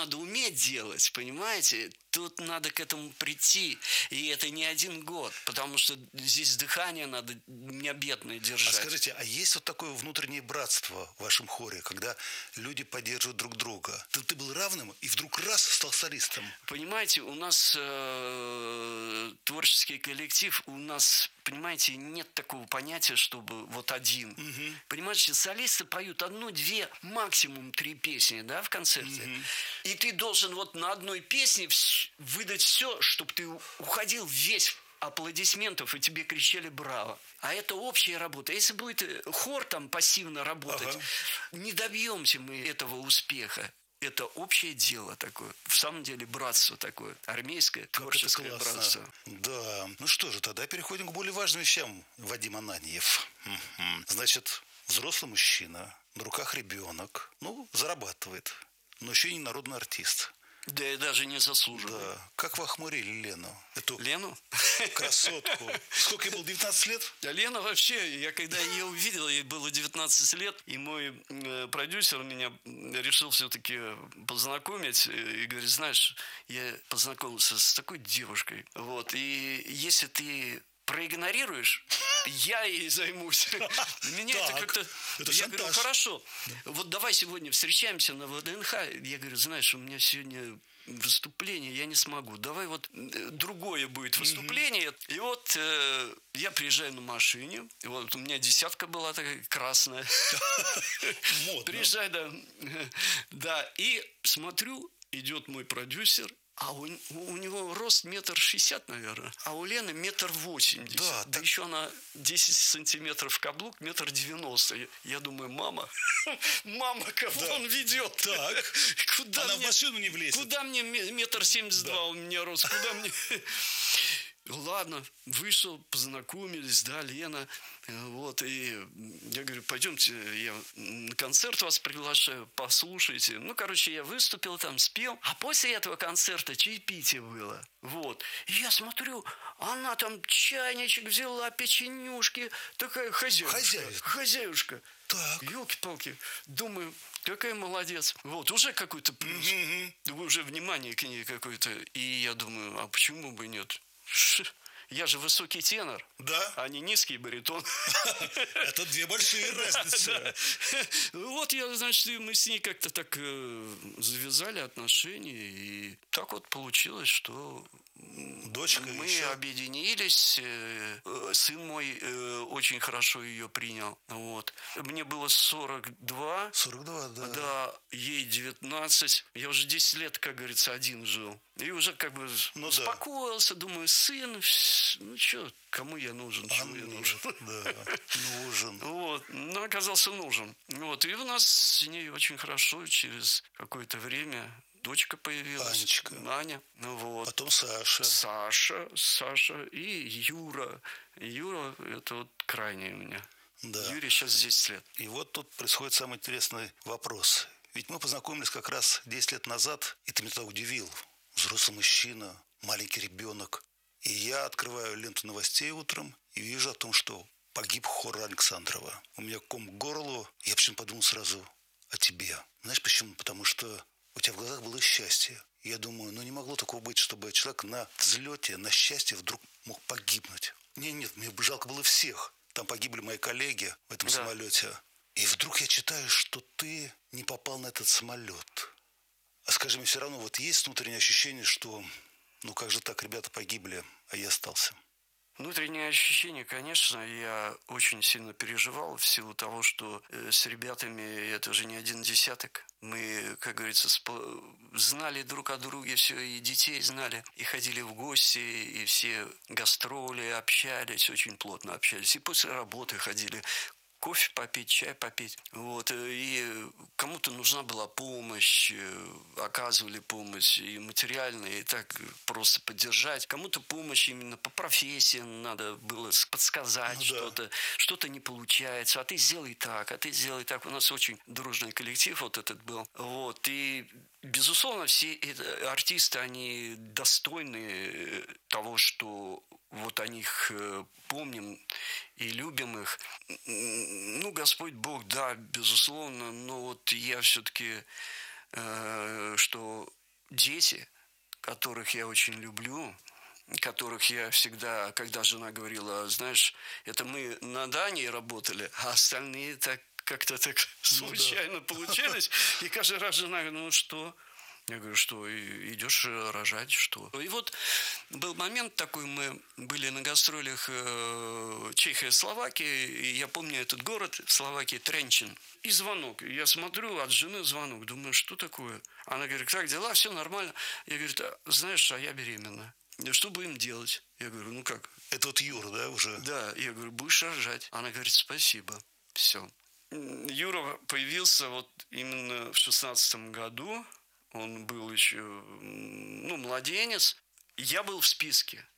надо уметь делать, понимаете? Тут надо к этому прийти. И это не 1 год, потому что здесь дыхание надо необъятное держать. А скажите, а есть вот такое внутреннее братство в вашем хоре, когда люди поддерживают друг друга? Ты был равным и вдруг раз стал солистом. Понимаете, у нас творческий коллектив, у нас, понимаете, нет такого понятия, чтобы вот один. Понимаете, солисты поют 1, 2, максимум 3 песни, да, в концерте. И ты должен вот на одной песне выдать все, чтобы ты уходил весь аплодисментов, и тебе кричали «Браво!». А это общая работа. Если будет хор там пассивно работать, не добьемся мы этого успеха. Это общее дело такое. В самом деле братство такое. Армейское, творческое братство. Да. Ну что же, тогда переходим к более важным вещам. Вадим Ананьев. Значит, взрослый мужчина, на руках ребенок, зарабатывает, но еще и не народный артист. Да и даже не заслуживает. Да. Как вы охмурили Лену? Эту Лену? Красотку. Сколько ей было, 19 лет? Лена вообще, я когда ее увидел, ей было 19 лет, и мой продюсер меня решил все-таки познакомить, и говорит, знаешь, я познакомился с такой девушкой, вот, и если ты проигнорируешь, я ей займусь. Меня это как-то... Я говорю, хорошо, вот давай сегодня встречаемся на ВДНХ. Я говорю, знаешь, у меня сегодня выступление, я не смогу. Давай вот другое будет выступление. И вот я приезжаю на машине. И вот у меня 10 была такая красная. Приезжаю, да. Да, и смотрю, идет мой продюсер. А у него рост 1,60 м, наверное. А у Лены 1,80 м. Да, да еще она 10 сантиметров каблук, 1,90 м. Я думаю, мама, кого он ведет? Так. Куда она в машину не влезет. Куда мне 1,72 м у меня рост? Куда мне... Ладно, вышел, познакомились, да, Лена. Вот, и я говорю, пойдемте, я на концерт вас приглашаю, послушайте. Я выступил там, спел. А после этого концерта чаепитие было. Вот. И я смотрю, она там чайничек взяла, печенюшки. Такая хозяюшка. Так. Ёлки-палки. Думаю, какая молодец. Вот, уже какой-то плюс. Уже внимание к ней какое-то. И я думаю, а почему бы нет? Я же высокий тенор, да? А не низкий баритон. Это 2 большие разницы. Вот мы с ней как-то так завязали отношения. И так вот получилось, что мы объединились. Сын мой очень хорошо ее принял. Вот. Мне было 42. 42, да. Да, ей 19. Я уже 10 лет, как говорится, один жил. И уже успокоился, думаю, сын, кому я нужен, чему я нужен? Да, нужен. Вот, но оказался нужен. Вот, и у нас с ней очень хорошо, через какое-то время дочка появилась. Анечка. Аня. Вот. Потом Саша. Саша и Юра. Юра, это вот крайний у меня. Да. Юре сейчас 10 лет. И вот тут происходит самый интересный вопрос. Ведь мы познакомились как раз 10 лет назад, и ты меня тогда удивил. Взрослый мужчина, маленький ребенок. И я открываю ленту новостей утром и вижу о том, что погиб хор Александрова. У меня ком к горлу. Я почему-то подумал сразу о тебе. Знаешь почему? Потому что у тебя в глазах было счастье. Я думаю, не могло такого быть, чтобы человек на взлете, на счастье вдруг мог погибнуть. Нет, мне жалко было всех. Там погибли мои коллеги в этом самолете. И вдруг я читаю, что ты не попал на этот самолет. А скажи мне, все равно вот есть внутреннее ощущение, что как же так, ребята погибли, а я остался? Внутреннее ощущение, конечно, я очень сильно переживал в силу того, что с ребятами это же не 1 десяток. Мы, как говорится, знали друг о друге все, и детей знали, и ходили в гости, и все гастроли, общались, очень плотно общались. И после работы ходили кофе попить, чай попить. Вот. И кому-то нужна была помощь, оказывали помощь и материальную, и так просто поддержать. Кому-то помощь именно по профессии надо было подсказать что-то. Что-то не получается. А ты сделай так, а ты сделай так. У нас очень дружный коллектив вот этот был. Вот. И безусловно, все артисты, они достойны того, что вот о них помним и любим их. Господь Бог, да, безусловно, но вот я все-таки что дети, которых я очень люблю, которых я всегда, когда жена говорила, знаешь, это мы на Дании работали, а остальные так как-то так случайно получились. И каждый раз жена говорит, ну что? Я говорю, что идешь рожать, что? И вот был момент такой, мы были на гастролях Чехия, Словакия, и я помню этот город в Словакии, Тренчин. И звонок. Я смотрю, от жены звонок. Думаю, что такое? Она говорит, как дела? Все нормально. Я говорю, знаешь, а я беременна. Что будем делать? Я говорю, ну как? Это вот Юра, да, уже? Да, я говорю, будешь рожать. Она говорит, спасибо. Все. Юра появился вот именно в 16 году. Он был еще, младенец. Я был в списке.